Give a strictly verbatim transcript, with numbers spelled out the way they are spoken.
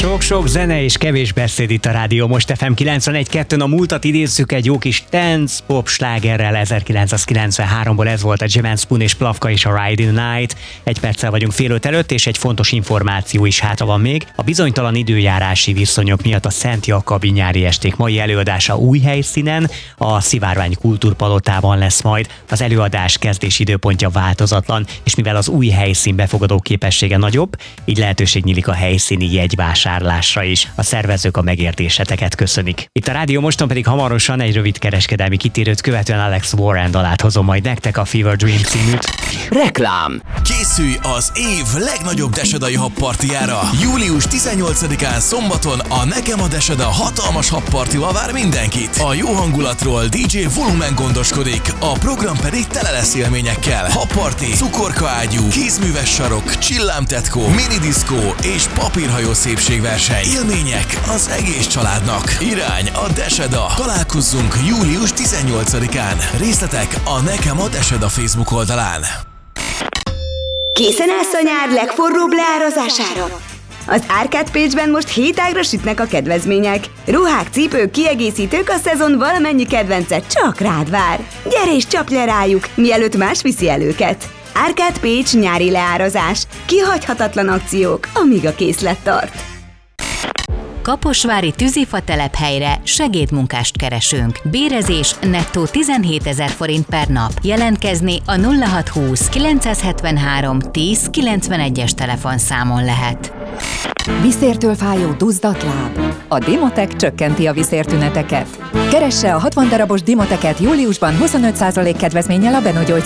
Sok-sok zene és kevés beszéd itt a Rádió Most ef em kilencvenegy kettőn. A múltat idézzük egy jó kis dance pop slágerrel. ezerkilencszázkilencvenháromból ez volt a Jam Spoon és Plavka és a Ride in the Night. Egy perccel vagyunk fél öt előtt, és egy fontos információ is hátra van még. A bizonytalan időjárási viszonyok miatt a Szent Jakabi nyári esték mai előadása új helyszínen, a Szivárvány Kultúrpalotában lesz majd. Az előadás kezdés időpontja változatlan, és mivel az új helyszín befogadó képessége nagyobb, így lehetőség nyílik a helyszíni jegyvásárlásra is. A szervezők a megértéseteket köszönik. Itt a Rádió Moston pedig hamarosan egy rövid kereskedelmi kitérőt követően Alex Warren dalát hozom majd nektek, a Fever Dream címűt. Reklám. Készülj az év legnagyobb Desedai habpartiára. július tizennyolcadikán szombaton a Nekem a Deseda hatalmas habpartival vár mindenkit. A jó hangulatról dé dzsé Volumen gondoskodik, a program pedig tele lesz élményekkel. Habparti, cukorkaágyú, kézműves sarok, csillámtetkó, minidiszkó és papírhajó szépségverseny. Élmények az egész családnak. Irány a Deseda. Találkozzunk július tizennyolcadikán. Részletek a Nekem a Deseda Facebook oldalán. Készen állsz a nyár legforróbb leárazására? Az Arcade Page-ben most hét ágra sütnek a kedvezmények. Ruhák, cipők, kiegészítők, a szezon valamennyi kedvence csak rád vár. Gyere és csapj le rájuk, mielőtt más viszi el őket. Arcade Page nyári leárazás. Kihagyhatatlan akciók, amíg a készlet tart. Kaposvári Tűzifa telephelyre segédmunkást keresünk. Bérezés nettó tizenhétezer forint per nap. Jelentkezni a nulla hat húsz kilencszázhetvenhárom tíz kilencvenegyes telefonszámon lehet. Viszértől fájó duzzadt láb. A Dimotec csökkenti a viszértüneteket. Keresse a hatvan darabos Dimoteket júliusban huszonöt százalék kedvezménnyel a Benogyógy